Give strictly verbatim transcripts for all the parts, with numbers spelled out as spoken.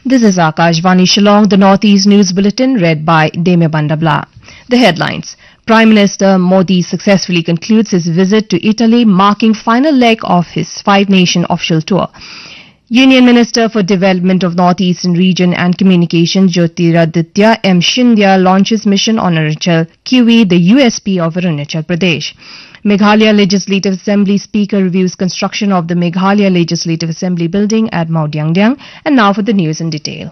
This is Akashvani Shillong, the Northeast News Bulletin, read by Deme Bandabla. The headlines. Prime Minister Modi successfully concludes his visit to Italy, marking final leg of his five-nation official tour. Union Minister for Development of Northeastern Region and Communications Jyotiraditya M. Scindia launches mission on Arunachal Kiwi, the U S P of Arunachal Pradesh. Meghalaya Legislative Assembly Speaker reviews construction of the Meghalaya Legislative Assembly building at Mount Yangdyang. And now for the news in detail.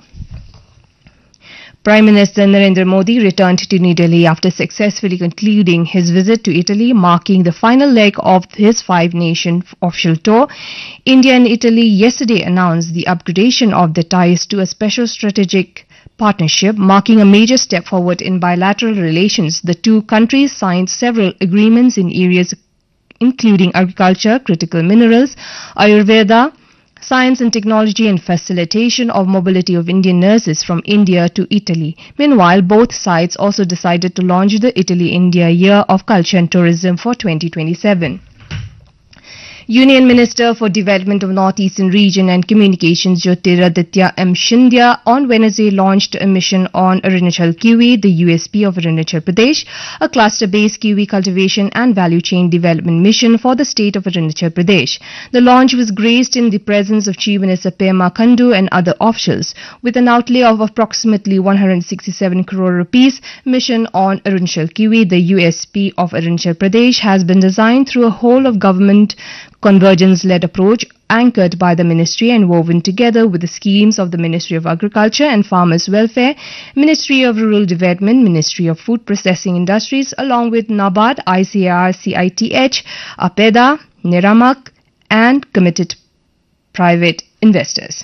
Prime Minister Narendra Modi returned to New Delhi after successfully concluding his visit to Italy, marking the final leg of his five-nation official tour. India and Italy yesterday announced the upgradation of their ties to a special strategic partnership, marking a major step forward in bilateral relations. The two countries signed several agreements in areas including agriculture, critical minerals, Ayurveda, science and technology, and facilitation of mobility of Indian nurses from India to Italy. Meanwhile, both sides also decided to launch the Italy-India Year of Culture and Tourism for twenty twenty-seven. Union Minister for Development of Northeastern Region and Communications Jyotiraditya M. Scindia on Wednesday launched a mission on Arunachal Kiwi, the U S P of Arunachal Pradesh, a cluster-based kiwi cultivation and value chain development mission for the state of Arunachal Pradesh. The launch was graced in the presence of Chief Minister Pema Khandu and other officials. With an outlay of approximately one hundred sixty-seven crore rupees, mission on Arunachal Kiwi, the U S P of Arunachal Pradesh, has been designed through a whole-of-government convergence-led approach anchored by the ministry and woven together with the schemes of the Ministry of Agriculture and Farmers Welfare, Ministry of Rural Development, Ministry of Food Processing Industries, along with NABARD, I C A R C I T H, APEDA, Niramak, and committed private investors.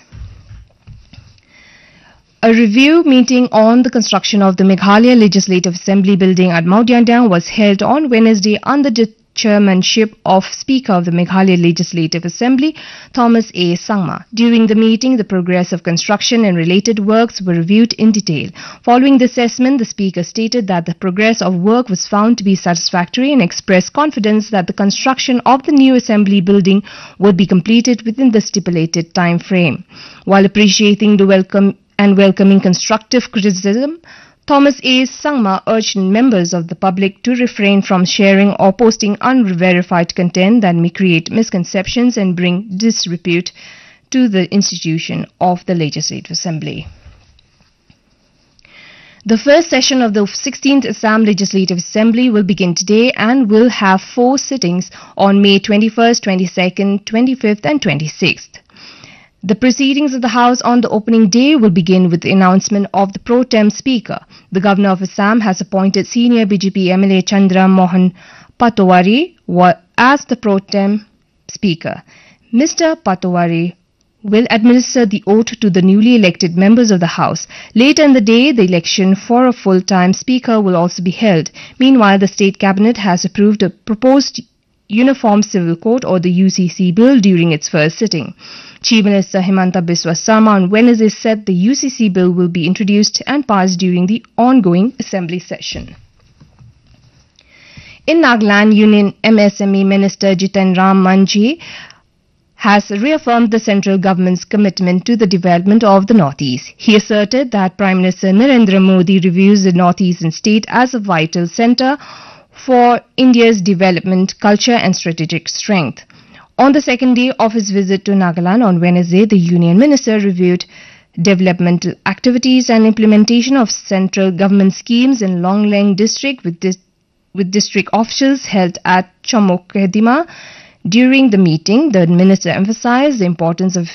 A review meeting on the construction of the Meghalaya Legislative Assembly building at Mount Yangdyang was held on Wednesday under the chairmanship of Speaker of the Meghalaya Legislative Assembly, Thomas A. Sangma. During the meeting, the progress of construction and related works were reviewed in detail. Following the assessment, the Speaker stated that the progress of work was found to be satisfactory and expressed confidence that the construction of the new assembly building would be completed within the stipulated time frame. While appreciating the welcome and welcoming constructive criticism, Thomas A. Sangma urged members of the public to refrain from sharing or posting unverified content that may create misconceptions and bring disrepute to the institution of the Legislative Assembly. The first session of the sixteenth Assam Legislative Assembly will begin today and will have four sittings on May twenty-first, twenty-second, twenty-fifth and twenty-sixth. The proceedings of the House on the opening day will begin with the announcement of the pro tem Speaker. The Governor of Assam has appointed senior B J P M L A Chandra Mohan Patowari as the pro tem Speaker. Mister Patowari will administer the oath to the newly elected members of the House. Later in the day, the election for a full-time Speaker will also be held. Meanwhile, the State Cabinet has approved a proposed Uniform Civil Code or the U C C bill during its first sitting. Chief Minister Himanta Biswa Sarma on Wednesday said the U C C bill will be introduced and passed during the ongoing Assembly session. In Nagaland, Union M S M E Minister Jiten Ram Manji has reaffirmed the central government's commitment to the development of the Northeast. He asserted that Prime Minister Narendra Modi reviews the Northeastern state as a vital centre for India's development, culture and strategic strength. On the second day of his visit to Nagaland on Wednesday, the Union Minister reviewed developmental activities and implementation of central government schemes in Longleng district with, dis- with district officials held at Chamokhedima. During the meeting, the minister emphasized the importance of